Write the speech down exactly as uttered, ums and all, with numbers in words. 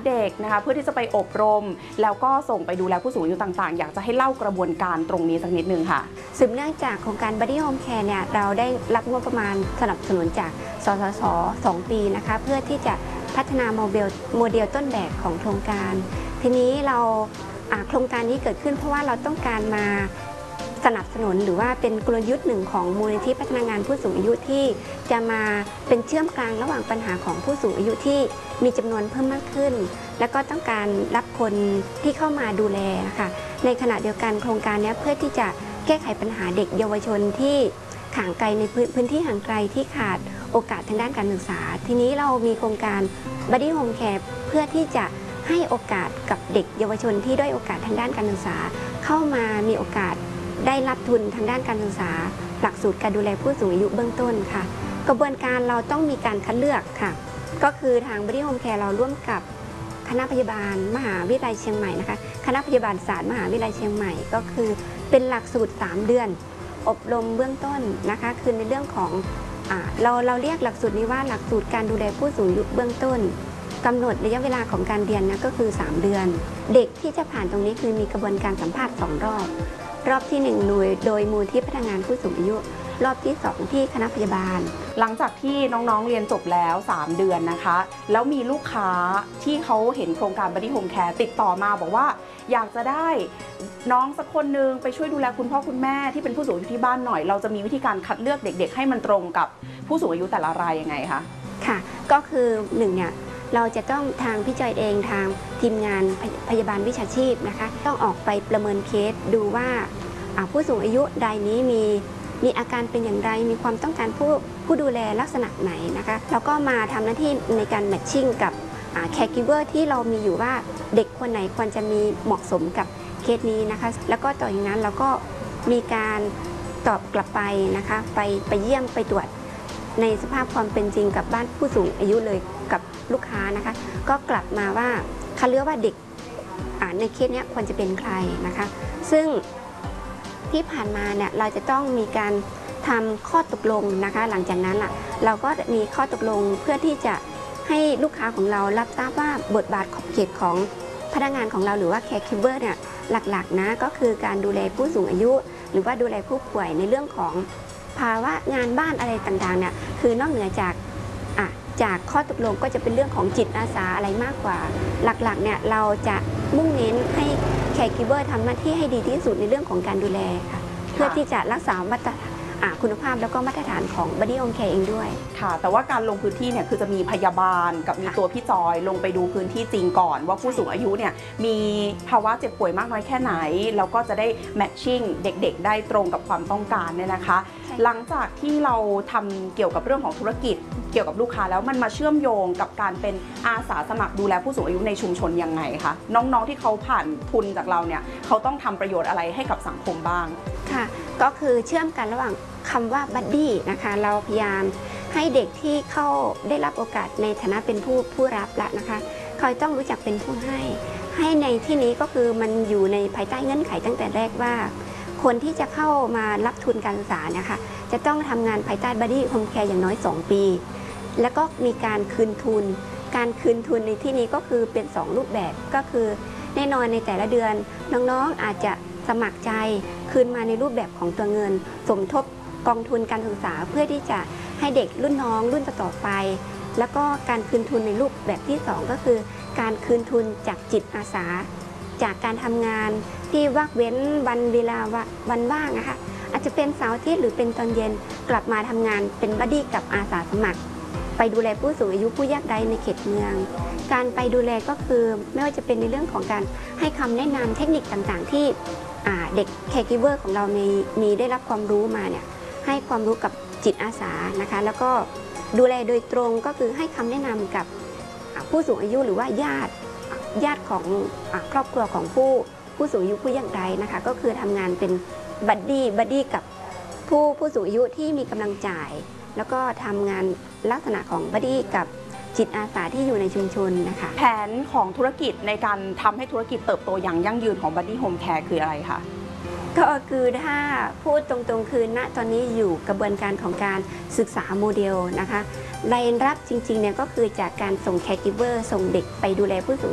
เด็กนะคะเพื่อที่จะไปอบรมแล้วก็ส่งไปดูแลผู้สูงอายุต่างๆอยากจะให้เล่ากระบวนการตรงนี้สักนิดนึงค่ะสืบเนื่องจากโครงการ Buddy Home Care เนี่ยเราได้รับงบประมาณสนับสนุนจากสสสสองปีนะคะเพื่อที่จะพัฒนาโมเดลโมเดลต้นแบบของโครงการทีนี้เราโครงการนี้เกิดขึ้นเพราะว่าเราต้องการมาสนับสนุนหรือว่าเป็นกลยุทธ์หนึ่งของมูลนิธิพัฒนางานผู้สูงอายุที่จะมาเป็นเชื่อมกลางระหว่างปัญหาของผู้สูงอายุที่มีจำนวนเพิ่มมากขึ้นและก็ต้องการรับคนที่เข้ามาดูแลนะคะในขณะเดียวกันโครงการนี้เพื่อที่จะแก้ไขปัญหาเด็กเยาวชนที่ห่างไกลในพื้นที่ห่างไกลที่ขาดโอกาสทางด้านการศึกษาทีนี้เรามีโครงการ Buddy Home Care เพื่อที่จะให้โอกาสกับเด็กเยาวชนที่ด้อยโอกาสทางด้านการศึกษาเข้ามามีโอกาสได้รับทุนทางด้านการศึกษาหลักสูตรการดูแลผู้สูงอายุเบื้องต้นค่ะกระบวนการเราต้องมีการคัดเลือกค่ะก็คือทาง Buddy Home Care เราร่วมกับคณะพยาบาลมหาวิทยาลัยเชียงใหม่นะคะคณะพยาบาลศาสตร์มหาวิทยาลัยเชียงใหม่ก็คือเป็นหลักสูตรสามเดือนอบรมเบื้องต้นนะคะคือในเรื่องของอ่าเราเราเรียกหลักสูตรนี้ว่าหลักสูตรการดูแลผู้สูงอายุเบื้องต้นกำหนดระยะเวลาของการเรียนนะก็คือสามเดือนเด็กที่จะผ่านตรงนี้คือมีกระบวนการสัมภาษณ์สองรอบรอบที่หนึ่งโดยโดยมูลที่พัฒนางานผู้สูงอายุรอบที่สองที่คณะพยาบาลหลังจากที่น้องๆเรียนจบแล้วสามเดือนนะคะแล้วมีลูกค้าที่เขาเห็นโครงการ Buddy Home Care ติดต่อมาบอกว่าอยากจะได้น้องสักคนนึงไปช่วยดูแลคุณพ่อคุณแม่ที่เป็นผู้สูงอายุที่บ้านหน่อยเราจะมีวิธีการคัดเลือกเด็กๆให้มันตรงกับผู้สูงอายุแต่ละรายยังไงคะค่ะก็คือหนึ่งเนี่ยเราจะต้องทางพี่จอยเองทางทีมงานพยาบาลวิชาชีพนะคะต้องออกไปประเมินเคสดูว่าผู้สูงอายุรายนี้มีมีอาการเป็นอย่างไรมีความต้องการผู้ผู้ดูแลลักษณะไหนนะคะแล้วก็มาทำหน้าที่ในการแมทชิ่งกับแคร์กิฟเวอร์ที่เรามีอยู่ว่าเด็กคนไหนควรจะมีเหมาะสมกับเคสนี้นะคะแล้วก็ต่อจากนั้นเราก็มีการตอบกลับไปนะคะไปไปเยี่ยมไปตรวจในสภาพความเป็นจริงกับบ้านผู้สูงอายุเลยกับลูกค้านะคะก็กลับมาว่าคัดเลือกว่าเด็กในเคสนี้ควรจะเป็นใครนะคะซึ่งที่ผ่านมาเนี่ยเราจะต้องมีการทำข้อตกลงนะคะหลังจากนั้นล่ะเราก็มีข้อตกลงเพื่อที่จะให้ลูกค้าของเรารับทราบว่าบทบาทขอบเขตของพนักงานของเราหรือว่าแคร์กิฟเวอร์เนี่ยหลักๆนะก็คือการดูแลผู้สูงอายุหรือว่าดูแลผู้ป่วยในเรื่องของภาวะงานบ้านอะไรต่างๆเนี่ยคือนอกเหนือจากอ่ะจากข้อตกลงก็จะเป็นเรื่องของจิตอาสาอะไรมากกว่าหลักๆเนี่ยเราจะมุ่งเน้นให้แคร์กิฟเวอร์ทำหน้าที่ให้ดีที่สุดในเรื่องของการดูแลค่ะเพื่อที่จะรักษามาตรฐานคุณภาพแล้วก็มาตรฐานของ Buddy Home Care เองด้วยค่ะแต่ว่าการลงพื้นที่เนี่ยคือจะมีพยาบาลกับมีตัวพี่จอยลงไปดูพื้นที่จริงก่อนว่าผู้สูงอายุเนี่ยมีภาวะเจ็บป่วยมากน้อยแค่ไหนแล้วก็จะได้แมทชิ่งเด็กๆได้ตรงกับความต้องการเนี่ยนะคะหลังจากที่เราทำเกี่ยวกับเรื่องของธุรกิจเกี่ยวกับลูกค้าแล้วมันมาเชื่อมโยงกับการเป็นอาสาสมัครดูแลผู้สูงอายุในชุมชนยังไงคะน้องๆที่เขาผ่านทุนจากเราเนี่ยเขาต้องทำประโยชน์อะไรให้กับสังคมบ้างค่ะก็คือเชื่อมกันระหว่างคำว่าบัดดี้นะคะเราพยายามให้เด็กที่เข้าได้รับโอกาสในฐานะเป็นผู้ผู้รับแล้วนะคะเขาต้องรู้จักเป็นผู้ให้ให้ในที่นี้ก็คือมันอยู่ในภายใต้เงื่อนไขตั้งแต่แรกว่าคนที่จะเข้ามารับทุนการศึกษาเนี่ยค่ะจะต้องทำงานภายใต้ Buddy Home Care อย่างน้อยสองปีแล้วก็มีการคืนทุนการคืนทุนในที่นี้ก็คือเป็นสองรูปแบบก็คือแน่นอนในแต่ละเดือนน้องๆอาจจะสมัครใจคืนมาในรูปแบบของตัวเงินสมทบกองทุนการศึกษาเพื่อที่จะให้เด็กรุ่นน้องรุ่นต่อไปแล้วก็การคืนทุนในรูปแบบที่สองก็คือการคืนทุนจากจิตอาสาจากการทำงานที่ว่างเว้นวันเวลาวันว่างนะคะอาจจะเป็นเสาร์อาทิตย์หรือเป็นตอนเย็นกลับมาทำงานเป็นบัดดี้กับอาสาสมัครไปดูแลผู้สูงอายุผู้ยากไร้ในเขตเมืองการไปดูแลก็คือไม่ว่าจะเป็นในเรื่องของการให้คำแนะนำเทคนิคต่างๆที่เด็กแคร์กิฟเวอร์ของเรามีมีได้รับความรู้มาเนี่ยให้ความรู้กับจิตอาสานะคะแล้วก็ดูแลโดยตรงก็คือให้คำแนะนำกับผู้สูงอายุหรือว่าญาติญาติของครอบครัวของผู้ผู้สูงอายุผู้ยากไร้นะคะก็คือทำงานเป็นบัดดี้บัดดี้กับผู้ผู้สูงอายุที่มีกำลังจ่ายแล้วก็ทำงานลักษณะของบัดดี้กับจิตอาสาที่อยู่ในชุมชนนะคะแผนของธุรกิจในการทำให้ธุรกิจเติบโตอย่างยั่งยืนของ Buddy Home Care คืออะไรคะก็คือถ้าพูดตรงๆคือณตอนนี้อยู่กระบวนการของการศึกษาโมเดลนะคะรายรับจริงๆเนี่ยก็คือจากการส่งแคร์กิฟเวอร์ส่งเด็กไปดูแลผู้สูง